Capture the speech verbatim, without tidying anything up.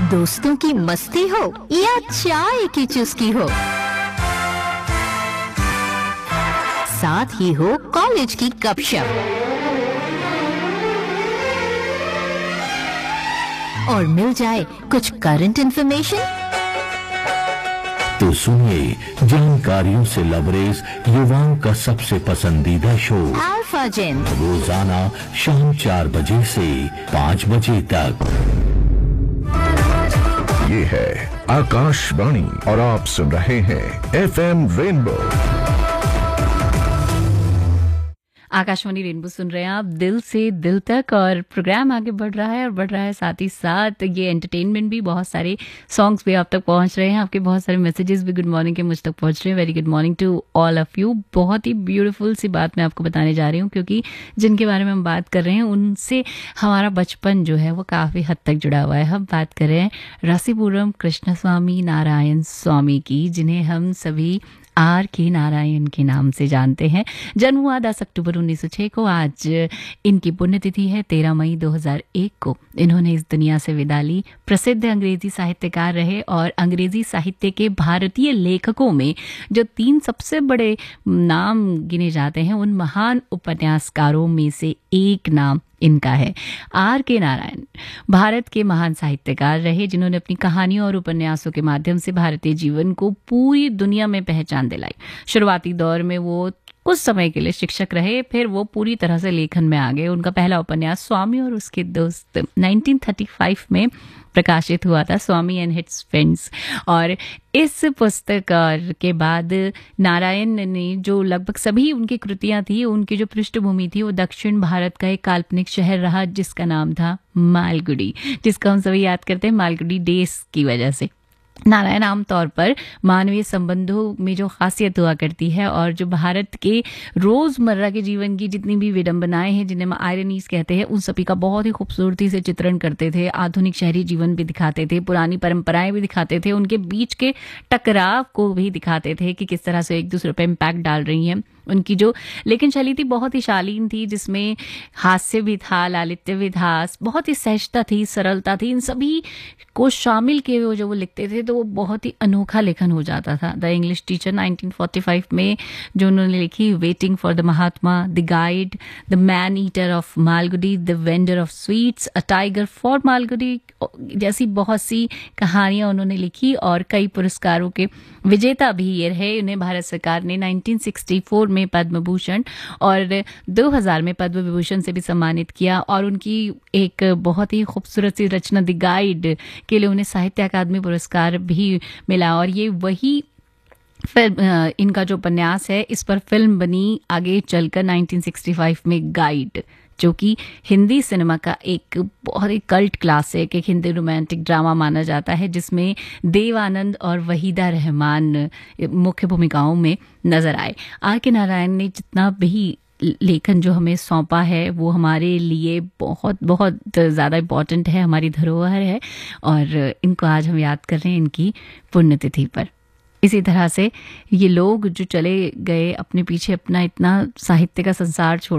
दोस्तों की मस्ती हो या चाय की चुस्की हो, साथ ही हो कॉलेज की गपशप और मिल जाए कुछ करंट इन्फॉर्मेशन, तो सुनिए जानकारियों से लबरेज युवाओं का सबसे पसंदीदा शो अल्फा जेन, रोजाना शाम चार बजे से पाँच बजे तक। ये है आकाशवाणी और आप सुन रहे हैं F M rainbow. Akashvani rainbow सुन रहे हैं आप दिल से दिल तक, और प्रोग्राम आगे बढ़ रहा है और बढ़ रहा है साथ ही साथ ये एंटरटेनमेंट भी। बहुत सारे सॉन्ग्स भी आप तक पहुंच रहे हैं, आपके बहुत सारे मैसेजेस भी गुड मॉर्निंग के मुझ तक पहुंच रहे हैं। Very good morning to all of you. बहुत ही ब्यूटीफुल सी बात मैं आपको बताने जा रही हूँ, क्योंकि जिनके बारे में हम बात कर रहे हैं उनसे हमारा बचपन जो है वो काफ़ी हद तक जुड़ा हुआ है। हम बात कर रहे हैं रासीपुरम कृष्णस्वामी नारायण स्वामी की, जिन्हें हम सभी आर के नारायण के नाम से जानते हैं। जन्म हुआ दस अक्टूबर उन्नीस सौ छह को। आज इनकी पुण्यतिथि है तेरह मई दो हज़ार एक को। इन्होंने इस दुनिया से विदा ली। प्रसिद्ध अंग्रेजी साहित्यकार रहे और अंग्रेजी साहित्य के भारतीय लेखकों में जो तीन सबसे बड़े नाम गिने जाते हैं, उन महान उपन्यासकारों में से एक नाम इनका है। आर के नारायण भारत के महान साहित्यकार रहे, जिन्होंने अपनी कहानियों और उपन्यासों के माध्यम से भारतीय जीवन को पूरी दुनिया में पहचान दिलाई। शुरुआती दौर में वो कुछ समय के लिए शिक्षक रहे, फिर वो पूरी तरह से लेखन में आ गए। उनका पहला उपन्यास स्वामी और उसके दोस्त उन्नीस सौ पैंतीस में प्रकाशित हुआ था, स्वामी एंड हिट्स फ्रेंड्स। और इस पुस्तक के बाद नारायण ने जो लगभग सभी उनकी कृतियां थी, उनकी जो पृष्ठभूमि थी वो दक्षिण भारत का एक काल्पनिक शहर रहा जिसका नाम था मालगुडी, जिसका हम सभी याद करते हैं मालगुडी डेज की वजह से। नारायण आमतौर पर मानवीय संबंधों में जो खासियत हुआ करती है और जो भारत के रोजमर्रा के जीवन की जितनी भी विडंबनाएं हैं, जिन्हें हम आयरनीज कहते हैं, उन सभी का बहुत ही खूबसूरती से चित्रण करते थे। आधुनिक शहरी जीवन भी दिखाते थे, पुरानी परंपराएं भी दिखाते थे, उनके बीच के टकराव को भी दिखाते थे कि किस तरह से एक दूसरे पर इम्पैक्ट डाल रही हैं। उनकी जो लेखन शैली थी बहुत ही शालीन थी, जिसमें हास्य भी था, लालित्य भी था, बहुत ही सहजता थी, सरलता थी। इन सभी को शामिल किए हुए जो वो लिखते थे तो वो बहुत ही अनोखा लेखन हो जाता था। द इंग्लिश टीचर उन्नीस सौ पैंतालीस में जो उन्होंने लिखी, waiting for the Mahatma, the guide, the man eater of Malgudi, the vendor of sweets, a tiger for Malgudi जैसी बहुत सी कहानियां उन्होंने लिखी और कई पुरस्कारों के विजेता भी ये रहे। उन्हें भारत सरकार ने उन्नीस सौ चौंसठ में पद्म भूषण और दो हज़ार में पद्म विभूषण से भी सम्मानित किया। और उनकी एक बहुत ही खूबसूरत सी रचना द गाइड के लिए उन्हें साहित्य अकादमी पुरस्कार भी मिला। और ये वही फिल्म, इनका जो उपन्यास है, इस पर फिल्म बनी आगे चलकर उन्नीस सौ पैंसठ में गाइड, जो कि हिंदी सिनेमा का एक बहुत ही कल्ट क्लासिक, एक हिंदी रोमांटिक ड्रामा माना जाता है, जिसमें देव आनंद और वहीदा रहमान मुख्य भूमिकाओं में नजर आए। आर के नारायण ने जितना भी लेखन जो हमें सौंपा है वो हमारे लिए बहुत बहुत ज़्यादा इम्पॉर्टेंट है, हमारी धरोहर है, और इनको आज हम याद कर रहे हैं इनकी पुण्यतिथि पर। इसी तरह से ये लोग जो चले गए अपने पीछे अपना इतना साहित्य का संसार छोड़